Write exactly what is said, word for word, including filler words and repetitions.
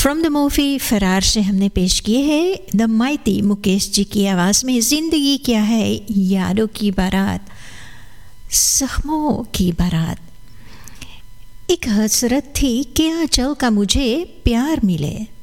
From the movie फरार से हमने पेश किए हैं द माइटी मुकेश जी की आवाज़ में ज़िंदगी क्या है यारों की बारात ज़ख्मों की बारात। एक हसरत थी कि आंचल का मुझे प्यार मिले,